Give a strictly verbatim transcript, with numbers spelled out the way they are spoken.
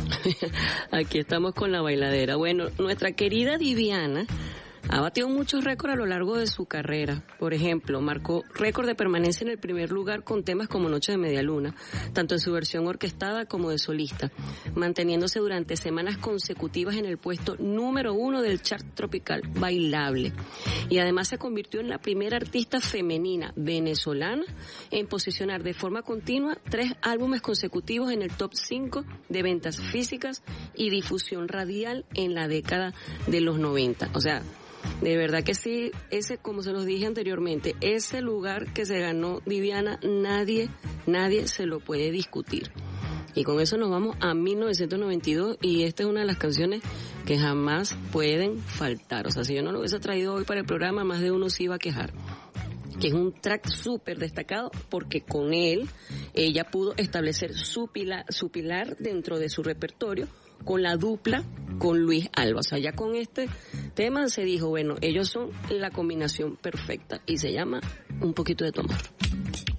Aquí estamos con la bailadera. Bueno, nuestra querida Diviana ha batido muchos récords a lo largo de su carrera. Por ejemplo, marcó récord de permanencia en el primer lugar con temas como Noche de Media Luna, tanto en su versión orquestada como de solista, manteniéndose durante semanas consecutivas en el puesto número uno del chart tropical bailable. Y además se convirtió en la primera artista femenina venezolana en posicionar de forma continua tres álbumes consecutivos en el top cinco de ventas físicas y difusión radial en la década de los noventa. O sea, de verdad que sí, ese, como se los dije anteriormente, ese lugar que se ganó Diviana, nadie, nadie se lo puede discutir. Y con eso nos vamos a mil novecientos noventa y dos y esta es una de las canciones que jamás pueden faltar. O sea, si yo no lo hubiese traído hoy para el programa, más de uno se iba a quejar. Que es un track súper destacado porque con él ella pudo establecer su pilar, su pilar dentro de su repertorio con la dupla con Luis Alba. O sea, ya con este tema se dijo, bueno, ellos son la combinación perfecta y se llama Un Poquito de Tu Amor.